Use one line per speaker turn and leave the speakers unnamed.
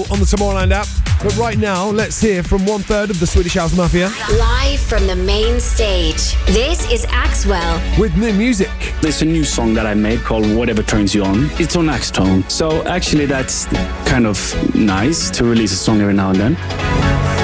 on the Tomorrowland app. But right now, let's hear from 1/3 of the Swedish House Mafia.
Live from the main stage, this is Axwell.
With new music.
There's a new song that I made called Whatever Turns You On. It's on Axtone. So actually that's kind of nice to release a song every now and then.